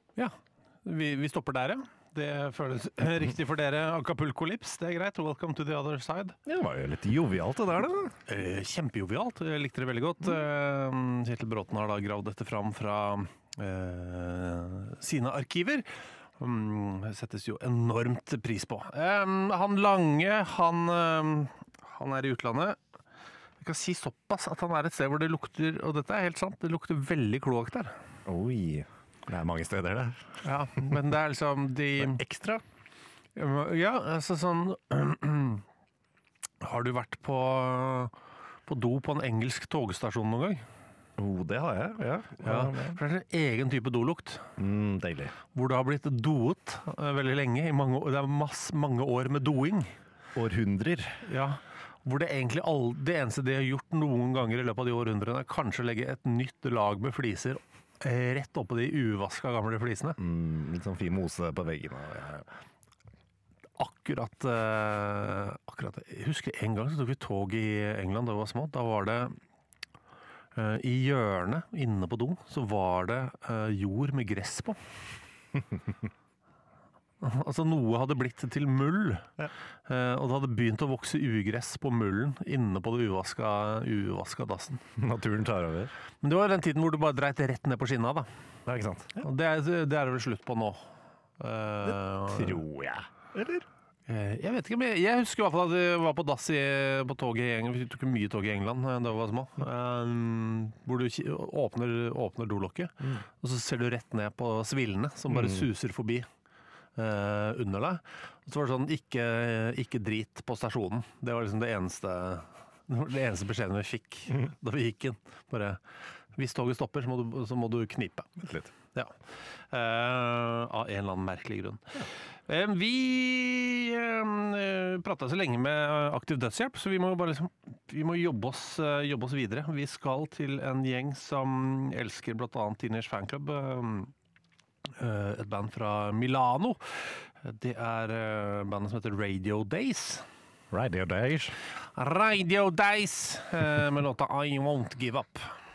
Ja, vi stopper der, ja. Det føles riktig for dere. Acapulco-lips, det greit. Welcome to the other side. Det var jo litt jovialt det der, da. Kjempejovialt. Jeg likte det veldig godt. Kjetil Bråten har da gravd dette fram fra sine arkiver. Settes jo enormt pris på. Han Lange, han i utlandet. Jeg kan si såpass at han et sted hvor det lukter, og dette helt sant, det lukter veldig kloakt der. Oi, det mange steder det. Ja, men det liksom Ekstra? Ja, altså sånn har du vært på do på en engelsk togstasjon noen gang? Det har jeg, ja. For det en egen type dolukt. Deilig. Hvor det har blitt doet veldig lenge. Det mange år med doing. Århundrer. Ja, hvor det egentlig det eneste de har gjort noen ganger i løpet av de århundrene, kanskje legge et nytt lag med fliser rett oppå de uvaska gamle flisene. Litt sånn fin mose på veggen. Ja. Akkurat jeg husker en gang så tok vi tog i England da vi var små. Da var det i hjørnet inne på do så var det jord med gress på. Altså noe hadde blitt til mull, og det hadde begynt å vokse ugress på mullen inne på det uvaska dassen. Naturen tar over. Men det var den tiden hvor du bare dreit rett ned på skinna, da. Ja, ikke sant? Og det er det vel slutt på nå. Tror jeg. Eller? Jeg vet ikke, men jeg husker i hvert fall at jeg var på dass på toget i England. Vi tok mye tog i England da vi var små. Hvor du åpner dolokket, og så ser du rett ned på svillene som bare suser forbi under deg. Og så var det sånn, ikke drit på stasjonen. Det var liksom det eneste beskjeden vi fikk da vi gikk inn. Bare, hvis toget stopper, så må du knipe. Litt. Ja. Av en eller annen merkelig grunn. Vi pratet så lenge med Aktiv dødshjelp, så vi må jobbe oss videre. Vi skal til en gjeng som elsker blant annet Teenage Fanclub, et band fra Milano. Det bandet som heter Radio Days. Radio Days. Radio Days med låta I Won't Give Up.